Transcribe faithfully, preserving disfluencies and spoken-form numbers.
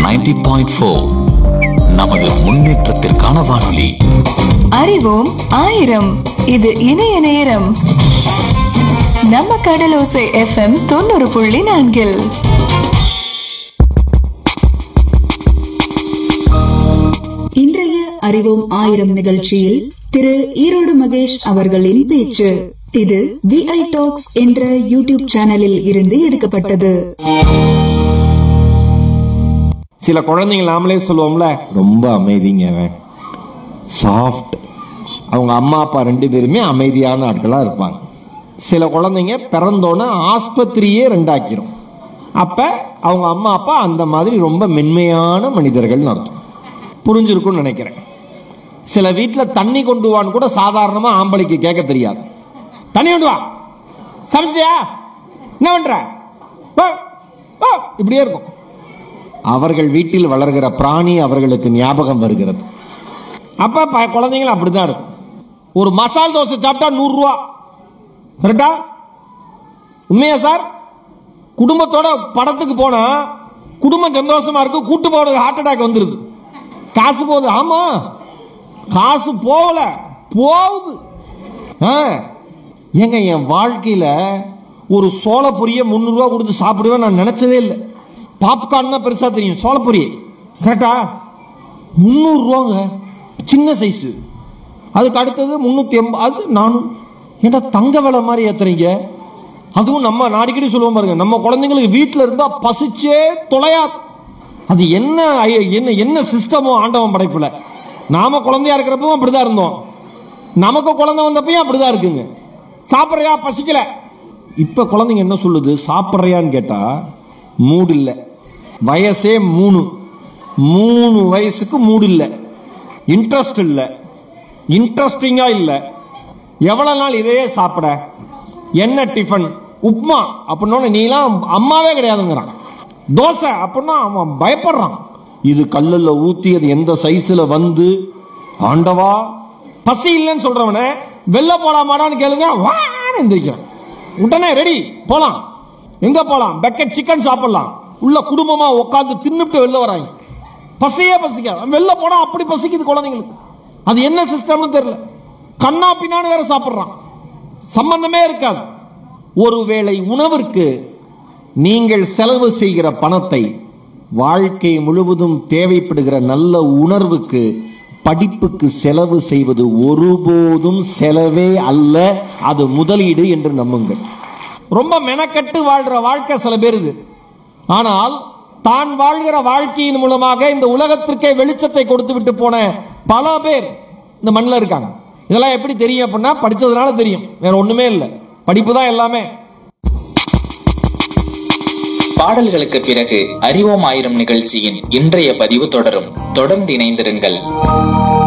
Ninety point four நமது முன்னேற்றத்திற்கான வானொலி. அறிவோம் ஆயிரம். இது இணைய நேரம். நம்ம கடலோசை எஃப்எம் தொண்ணூறு புள்ளி நான்கில் இன்றைய அறிவோம் ஆயிரம் நிகழ்ச்சியில் திரு ஈரோடு மகேஷ் அவர்களின் பேச்சு. இது விஐ டாக்ஸ் என்ற யூடியூப் சேனலில் இருந்து எடுக்கப்பட்டது. சில குழந்தைங்க நாமளே சொல்லுவோம்ல, ரொம்ப அமைதிங்க, சாஃப்ட். அவங்க அம்மா அப்பா ரெண்டு பேருமே அமைதியான ஆட்களாக இருப்பாங்க. சில குழந்தைங்க பிறந்தோன்னே ஆஸ்பத்திரியே ரெண்டாக்கிரும். அப்போ அவங்க அம்மா அப்பா அந்த மாதிரி ரொம்ப மென்மையான மனிதர்கள்னு அர்த்தம். புரிஞ்சிருக்கும்னு நினைக்கிறேன். சில வீட்டில் தண்ணி கொண்டு வான்னு கூட சாதாரணமாக ஆம்பளைக்கு கேட்க தெரியாது. தண்ணி கொண்டு வா, சமைச்சியா, என்ன பண்ற, இப்படியே இருக்கும். அவர்கள் வீட்டில் வளர்கிற பிராணி அவர்களுக்கு ஞாபகம் வருகிறது. அப்ப குழந்தைங்களும் அப்படிதான் இருக்கும். ஒரு மசால் தோசை சாப்பிட்டா நூறு ரூபா, கரெக்டா? உண்மையா சார்? குடும்பத்தோட படத்துக்கு போனா குடும்பம் சந்தோஷமா இருக்கு, கூட்டு போட ஹார்ட் அட்டாக் வந்துருது. காசு போகுது. ஆமா, காசு போகல, போகுது. ஏங்க, என் வாழ்க்கையில ஒரு சோளப்பொரிய முன்னூறு ரூபா கொடுத்து சாப்பிடுவேன் நான் நினைச்சதே இல்லை. பாப்கார்ன் தான் பெருசா தெரியும், சோளப்பொரி கரெக்டா? முன்னூறு ரூபாங்க, சின்ன சைஸு. அதுக்கு அடுத்தது முன்னூத்தி எண்பது, நானும் ஏன்டா தங்க விலை மாதிரி ஏத்துறீங்க? அதுவும் நம்ம அடிக்கடி சொல்லுவோம் பாருங்க, நம்ம குழந்தைங்களுக்கு வீட்டில் இருந்தா பசிச்சே தொலையாது. அது என்ன என்ன என்ன சிஸ்டமோ ஆண்டவன் படைப்புல. நாம குழந்தையா இருக்கிறப்பவும் அப்படிதான் இருந்தோம், நமக்கு குழந்தை வந்தப்பயும் அப்படிதான் இருக்குங்க. சாப்பிட்றியா, பசிக்கல. இப்ப குழந்தைங்க என்ன சொல்லுது, சாப்பிட்றியான்னு கேட்டா மூடு இல்லை. வயசே மூணு மூணு வயசுக்கு மூடு இல்லை, இன்ட்ரெஸ்ட் இல்லை, இன்ட்ரெஸ்டிங்கா இல்லை. எவ்வளவு நாள் இதையே சாப்பிட, என்ன டிஃபன், உப்மா அப்படின்னா நீலாம் அம்மாவே கிடையாதுங்கிறான். தோசை அப்படின்னா அவன் பயப்படுறான். இது கல்லுல ஊத்தி அது எந்த சைஸ்ல வந்து, ஆண்டவா. பசி இல்லைன்னு சொல்றவன வெளில போலாமாடான்னு கேளுங்க, வான்னு எந்திரிக்கிறான். உடனே ரெடி, போலாம். எங்க போலாம்? பக்கெட் சிக்கன் சாப்பிடலாம். உள்ள குடும்பமா உட்காந்து தின்னுட்டு வெளில வராங்க. பசியே பசிக்காது, வெளில போனா அப்படி பசிக்குது குழந்தைங்களுக்கு. அது என்ன சிஸ்டம்னு தெரியல. கண்ணா பின்னான்னு வேற சாப்பிடுறான், சம்பந்தமே இருக்காது. ஒருவேளை உணவிற்கு நீங்கள் செலவு செய்கிற பணத்தை வாழ்க்கை முழுவதும் தேவைப்படுகிற நல்ல உணர்வுக்கு, படிப்புக்கு செலவு செய்வது ஒருபோதும் செலவே அல்ல, அது முதலீடு என்று நம்புங்கள். ரொம்ப மெனக்கட்டு வாழ்ற வாழ்க்கை சில பேருது. ஆனால் தான் வாழ்கிற வாழ்க்கையின் மூலமாக இந்த உலகத்திற்கே வெளிச்சத்தை கொடுத்து விட்டு போன பல பேர் இந்த மண்ணில் இருக்காங்க. இதெல்லாம் எப்படி தெரியும் அப்படின்னா, படிச்சதுனால தெரியும், வேற ஒண்ணுமே இல்லை, படிப்பு தான் எல்லாமே. பாடல்களுக்கு பிறகு அறிவோம் ஆயிரம் நிகழ்ச்சியின் இன்றைய பதிவு தொடரும். தொடர்ந்து இணைந்திருங்கள்.